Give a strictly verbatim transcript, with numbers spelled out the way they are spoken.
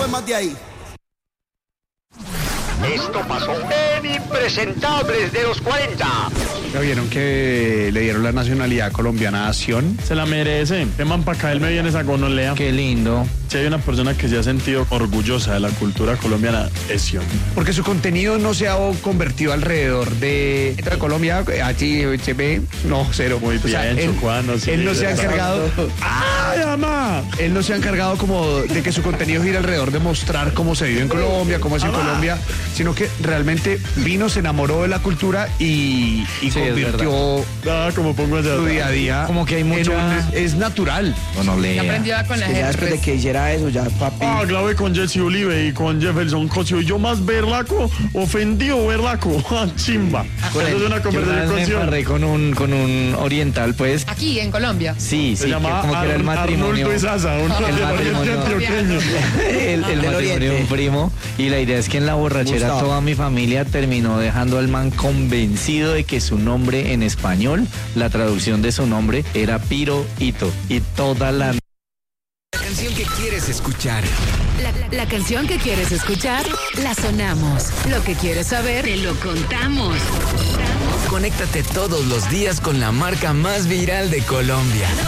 más de ahí. Esto pasó en Impresentables de los cuarenta. ¿Ya vieron que le dieron la nacionalidad colombiana a Sion? Se la merece. De man pa' acá, él me viene esa gonolea. Qué lindo. Si hay una persona que se ha sentido orgullosa de la cultura colombiana, es Sion. Porque su contenido no se ha convertido alrededor de, de Colombia, H H P, no, cero. Muy bien, o sea, él, Chocuano, sí, él no se ha exacto. encargado. ¡Ay, mamá! Él no se ha encargado como de que su contenido gire alrededor de mostrar cómo se vive en Colombia, cómo es en ¡Amá! Colombia, sino que realmente vino, se enamoró de la cultura y, y Sí, convirtió Ah, como pongo allá. su día a día. Como que hay mucha- en un- es natural. No, no lea. Aprendió con la Que ya gente. después de pues. que hiciera eso, ya papi. Ah, grabé con Jesse Olive y con Jefferson Cosio. Y yo más berlaco, ofendido berlaco. Ah, chimba. Eso es una Yo una conversación vez con me Sion. embarré con un, con un oriental, pues. Aquí, en Colombia. Sí, Se sí, que llama como que era el Ar- matrimonio. Arnuldo Isaza, un El del oriente matrimonio. antioqueño. el, el Del matrimonio de un oriente. primo, y la idea es que en la borrachera Gustavo. toda mi familia terminó dejando al man convencido de que su nombre en español, la traducción de su nombre era Piro Hito, y toda la La canción que quieres escuchar. La, la canción que quieres escuchar, la sonamos. Lo que quieres saber, te lo contamos. Conéctate todos los días con la marca más viral de Colombia.